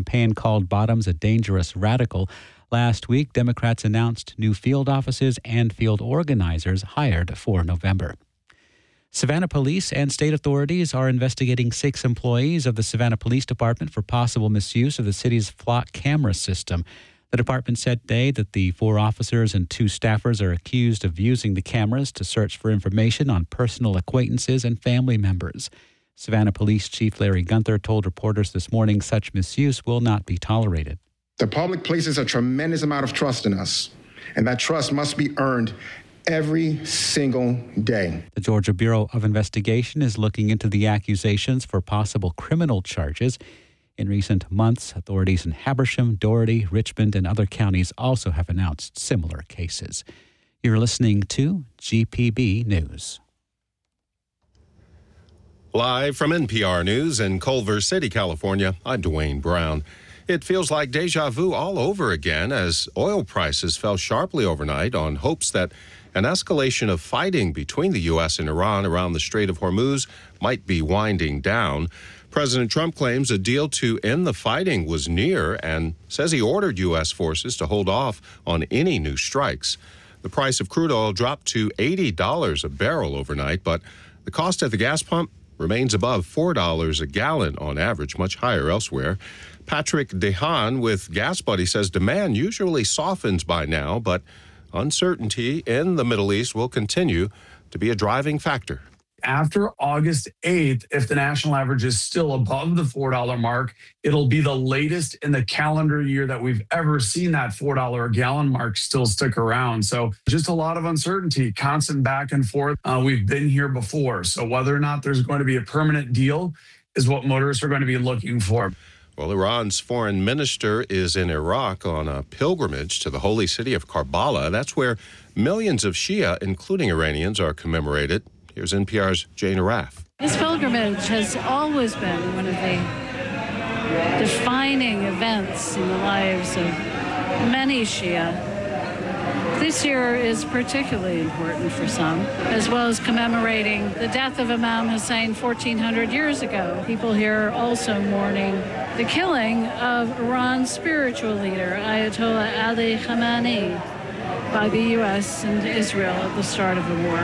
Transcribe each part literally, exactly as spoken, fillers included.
campaign called Bottoms a dangerous radical. Last week, Democrats announced new field offices and field organizers hired for November. Savannah Police and state authorities are investigating six employees of the Savannah Police Department for possible misuse of the city's flock camera system. The department said today that the four officers and two staffers are accused of using the cameras to search for information on personal acquaintances and family members. Savannah Police Chief Larry Gunther told reporters this morning such misuse will not be tolerated. The public places a tremendous amount of trust in us, and that trust must be earned every single day. The Georgia Bureau of Investigation is looking into the accusations for possible criminal charges. In recent months, authorities in Habersham, Dougherty, Richmond, and other counties also have announced similar cases. You're listening to G P B News. Live from N P R News in Culver City, California, I'm Dwayne Brown. It feels like deja vu all over again as oil prices fell sharply overnight on hopes that an escalation of fighting between the U S and Iran around the Strait of Hormuz might be winding down. President Trump claims a deal to end the fighting was near and says he ordered U S forces to hold off on any new strikes. The price of crude oil dropped to eighty dollars a barrel overnight, but the cost at the gas pump remains above four dollars a gallon on average, much higher elsewhere. Patrick DeHaan with Gas Buddy says demand usually softens by now, but uncertainty in the Middle East will continue to be a driving factor. After August eighth, if the national average is still above the four dollar mark, it'll be the latest in the calendar year that we've ever seen that four dollar a gallon mark still stick around. So just a lot of uncertainty, constant back and forth. Uh, we've been here before. So whether or not there's going to be a permanent deal is what motorists are going to be looking for. Well, Iran's foreign minister is in Iraq on a pilgrimage to the holy city of Karbala. That's where millions of Shia, including Iranians, are commemorated. Here's N P R's Jane Arraf. This pilgrimage has always been one of the defining events in the lives of many Shia. This year is particularly important for some, as well as commemorating the death of Imam Hussein fourteen hundred years ago. People here also mourning the killing of Iran's spiritual leader, Ayatollah Ali Khamenei, by the U S and Israel at the start of the war.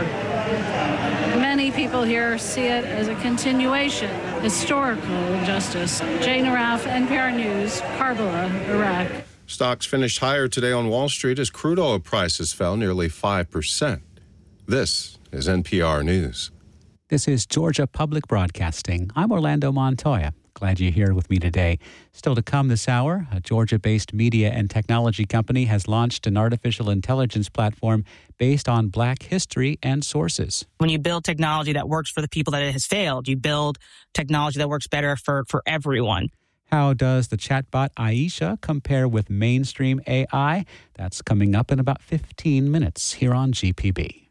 Many people here see it as a continuation of historical injustice. Jane Arraf, N P R News, Karbala, Iraq. Stocks finished higher today on Wall Street as crude oil prices fell nearly five percent. This is N P R News. This is Georgia Public Broadcasting. I'm Orlando Montoya. Glad you're here with me today. Still to come this hour, a Georgia-based media and technology company has launched an artificial intelligence platform based on Black history and sources. When you build technology that works for the people that it has failed, you build technology that works better for, for everyone. How does the chatbot Aisha compare with mainstream A I? That's coming up in about fifteen minutes here on G P B.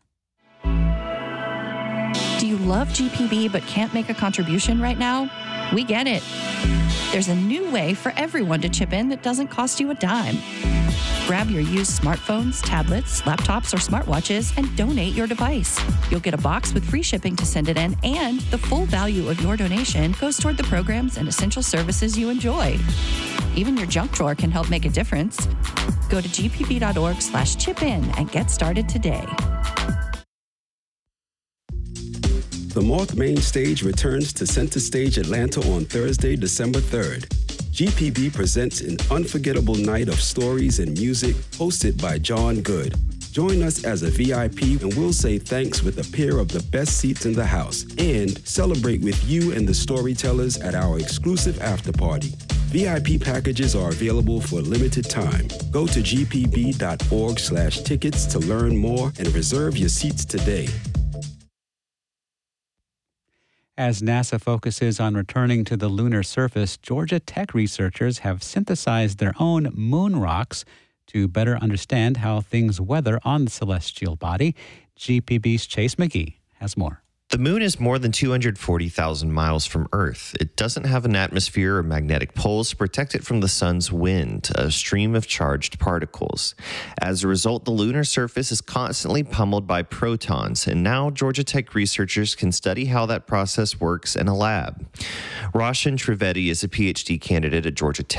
Do you love G P B but can't make a contribution right now? We get it. There's a new way for everyone to chip in that doesn't cost you a dime. Grab your used smartphones, tablets, laptops, or smartwatches and donate your device. You'll get a box with free shipping to send it in, and the full value of your donation goes toward the programs and essential services you enjoy. Even your junk drawer can help make a difference. Go to gpb.org slash chip in and get started today. The Moth Main Stage returns to Center Stage Atlanta on Thursday, December third. G P B presents an unforgettable night of stories and music hosted by John Good. Join us as a V I P and we'll say thanks with a pair of the best seats in the house and celebrate with you and the storytellers at our exclusive after party. V I P packages are available for a limited time. Go to gpb.org slash tickets to learn more and reserve your seats today. As NASA focuses on returning to the lunar surface, Georgia Tech researchers have synthesized their own moon rocks to better understand how things weather on the celestial body. G P B's Chase McGee has more. The moon is more than two hundred forty thousand miles from Earth. It doesn't have an atmosphere or magnetic poles to protect it from the sun's wind, a stream of charged particles. As a result, the lunar surface is constantly pummeled by protons, and now Georgia Tech researchers can study how that process works in a lab. Roshan Trivedi is a P H D candidate at Georgia Tech.